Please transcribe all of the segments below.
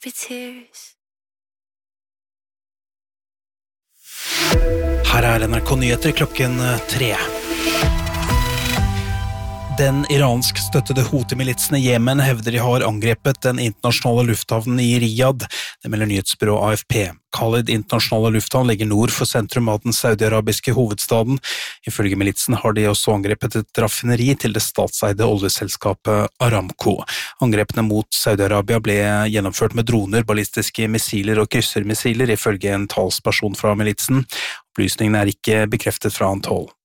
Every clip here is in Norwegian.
be tears. Her NRK Nyheter klokken 3. Den iransk-støttede Houthi-militsene i Yemen hevder de har angrepet den internasjonale lufthavnen i Riyadh. Det melder nyhetsbyrået AFP. Khalid internasjonale lufthavn ligger nord for sentrum av den saudi-arabiske hovedstaden. Ifølge militsen har de også angrepet et raffineri til det statseide oljeselskapet Aramco. Angrepene mot Saudi-Arabia ble gjennomført med droner, ballistiske missiler og kryssermissiler, ifølge en talsperson fra militsen. Opplysningene er ikke bekreftet fra annet hold.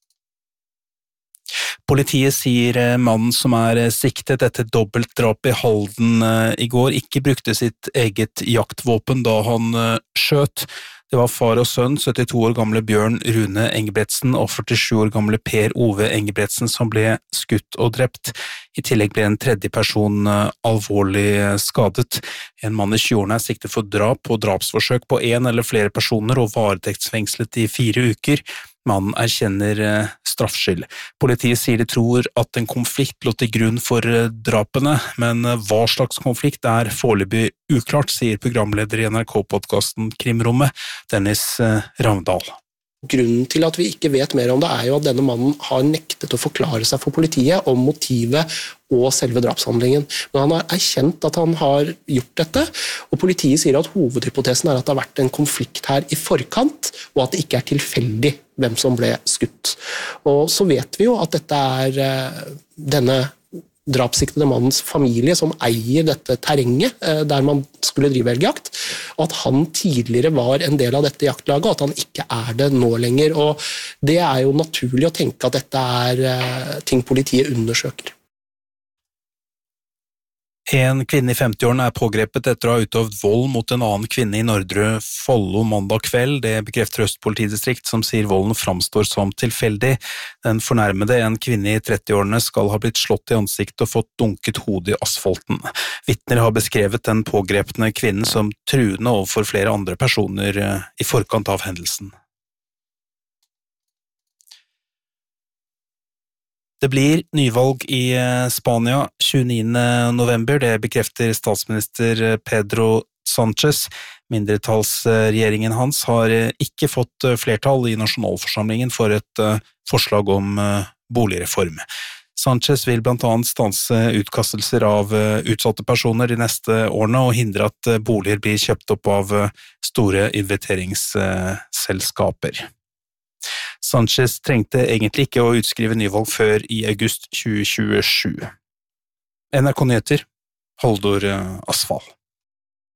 Politiet sier mannen som er siktet etter dobbeltdrap i Halden i går ikke brukte sitt eget jaktvåpen da han skjøt. Det var far og sønn, 72 år gamle Bjørn Rune Engebretsen og 47 år gamle Per Ove Engebretsen som ble skutt og drept. I tillegg ble en tredje person alvorlig skadet. En mann i 20-årene er siktet for drap og drapsforsøk på en eller flere personer og varetektsfengslet i 4 uker. Mannen erkjenner straffskyld. Politiet sier de tror at en konflikt lå til grunn for drapene, men hva slags konflikt er foreløpig uklart, sier programleder i NRK-podcasten Krimrommet, Dennis Ravndal. Grunnen til at vi ikke vet mer om det er jo at denne mannen har nektet å forklare seg for politiet om motivet og selve drapshandlingen. Men han har erkjent at han har gjort dette, og politiet sier at hovedhypotesen er at det har vært en konflikt her i forkant, og at det ikke er tilfeldig hvem som ble skutt. Og så vet vi jo at dette er denne drapssiktede mannens familie som eier dette terrenget der man skulle drive elgjakt, og at han tidligere var en del av dette jaktlaget, og at han ikke er det nå lenger. Og det er jo naturlig å tenke at dette er ting politiet undersøker. En kvinne i 50-årene er pågrepet etter å ha utøvd vold mot en annen kvinne i Nordre Follo mandag kveld. Det bekrefter Øst politidistrikt, som sier volden framstår som tilfeldig. Den fornærmede, en kvinne i 30-årene, skal ha blitt slått i ansiktet og fått dunket hodet i asfalten. Vitner har beskrevet den pågrepne kvinnen som truende overfor flere andre personer i forkant av hendelsen. Det blir nyvalg i Spania 29. november, det bekrefter statsminister Pedro Sánchez. Mindretallsregjeringen hans har ikke fått flertall i nasjonalforsamlingen for et forslag om boligreform. Sánchez vil blant annet stanse utkastelser av utsatte personer de neste årene og hindre at boliger blir kjøpt opp av store inviteringsselskaper. Sánchez trengte egentlig ikke å utskrive nyvalg før i august 2027. NRK Nyheter, Haldor Asfall.